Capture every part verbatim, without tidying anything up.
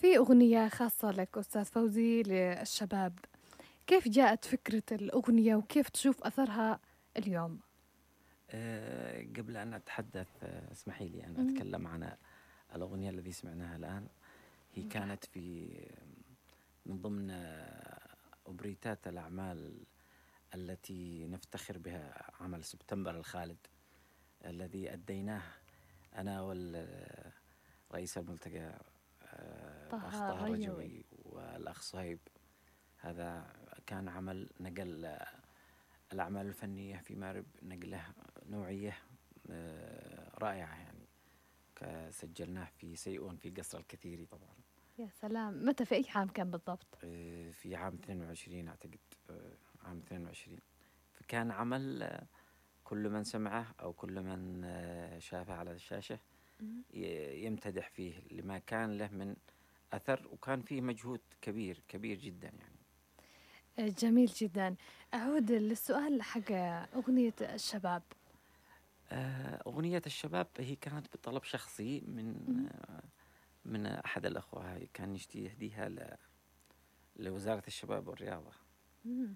في أغنية خاصة لك أستاذ فوزي للشباب، كيف جاءت فكرة الأغنية وكيف تشوف أثرها اليوم؟ أه قبل أن أتحدث أه اسمحي لي أن مم. أتكلم عن الأغنية التي سمعناها الآن. هي كانت في من ضمن أوبريتات الأعمال التي نفتخر بها، عمل سبتمبر الخالد الذي أديناه أنا والرئيس الملتقى أه الأخ طه طه الرجوي. الرجوي والأخ صهيب. هذا كان عمل نقل الأعمال الفنية في مارب، نقله نوعية أه رائعة يعني. سجلناه في سيئون في قصر الكثيري طبعا. يا سلام، متى في أي عام كان بالضبط؟ أه في عام اثنين وعشرين أعتقد، أه عام اثنين وعشرين. فكان عمل أه كل من سمعه أو كل من أه شافه على الشاشة مم. يمتدح فيه لما كان له من أثر، وكان فيه مجهود كبير كبير جدا يعني. جميل جدا. أعود للسؤال حق أغنية الشباب. أغنية الشباب هي كانت بطلب شخصي من مم. من أحد الأخوة، كان يشتي يهديها ل... لوزارة الشباب والرياضة. مم.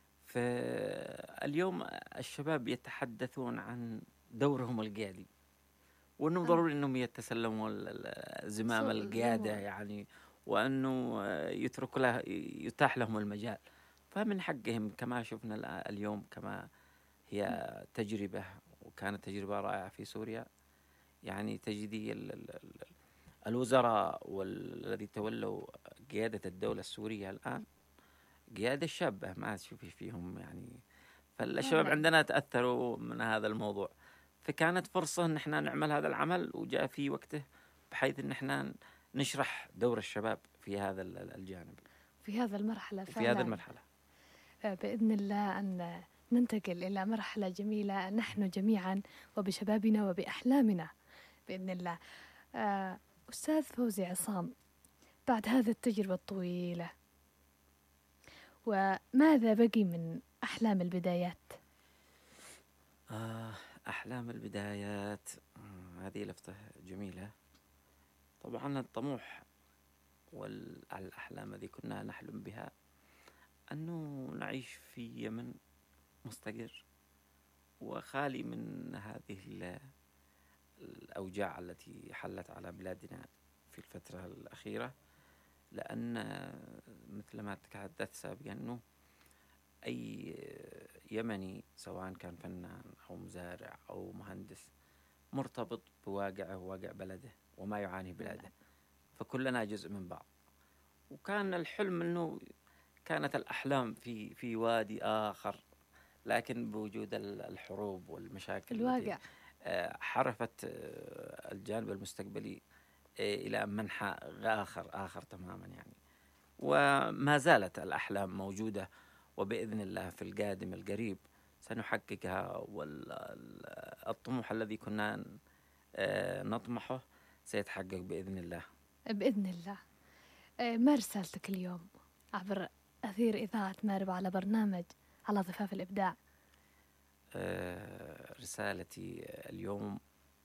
فاليوم الشباب يتحدثون عن دورهم القيادي، وأنه آه. ضروري أنهم يتسلموا زمام القيادة يعني، وأنه يترك له يتاح لهم المجال. فمن حقهم كما شفنا اليوم، كما هي تجربة، وكانت تجربة رائعة في سوريا. يعني تجدي ال ال ال الوزراء والذي تولوا قيادة الدولة السورية الآن قيادة شابة، ما تشوفي فيهم يعني. فالشباب فعلا. عندنا تأثروا من هذا الموضوع، فكانت فرصة ان احنا نعمل هذا العمل، وجاء في وقته بحيث ان احنا نشرح دور الشباب في هذا الجانب، في هذا المرحلة في هذه فعلا. المرحلة. بإذن الله أن ننتقل إلى مرحلة جميلة نحن جميعا وبشبابنا وبأحلامنا بإذن الله. أستاذ فوزي عصام، بعد هذه التجربة الطويلة، وماذا بقي من أحلام البدايات؟ آه أحلام البدايات، آه هذه لفتة جميلة. طبعا الطموح والأحلام التي كنا نحلم بها أنه نعيش في يمن مستقر وخالي من هذه الأوجاع التي حلت على بلادنا في الفترة الأخيرة. لأن مثل ما تحدثت سابقا أنه أي يمني سواء كان فنان أو مزارع أو مهندس مرتبط بواقعه وواقع بلده وما يعاني بلده، فكلنا جزء من بعض. وكان الحلم أنه كانت الأحلام في في وادي آخر، لكن بوجود الحروب والمشاكل التي الواقع حرفت الجانب المستقبلي إلى منحى آخر آخر تماما يعني. وما زالت الأحلام موجودة، وبإذن الله في القادم القريب سنحققها، والطموح الذي كنا نطمحه سيتحقق بإذن الله. بإذن الله. ما رسالتك اليوم عبر أثير إذاعة مارب على برنامج على ضفاف الإبداع؟ رسالتي اليوم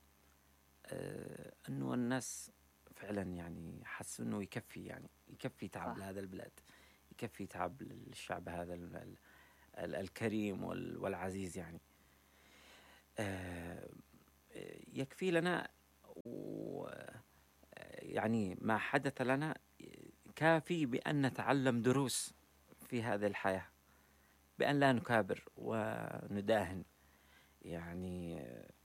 أنه الناس فعلا يعني حسوا أنه يكفي، يعني يكفي تعب لهذا البلاد، يكفي تعب للشعب هذا الكريم والعزيز يعني. يكفي لنا، يعني ما حدث لنا كافي بأن نتعلم دروس في هذه الحياة، بأن لا نكابر ونداهن. يعني